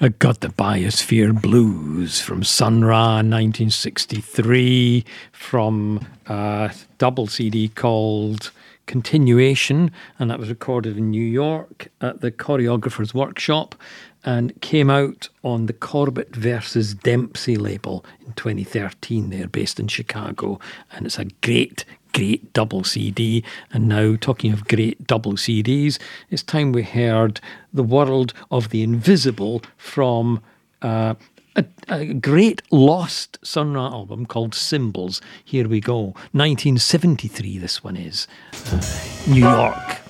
I got the Biosphere Blues from Sun Ra 1963, from a double CD called Continuation, and that was recorded in New York at the Choreographer's Workshop and came out on the Corbett versus Dempsey label in 2013. They're based in Chicago, and it's a great double CD. And now, talking of great double CDs, it's time we heard The World of the Invisible from a great lost Sun Ra album called Symbols. Here we go. 1973 this one is. New York.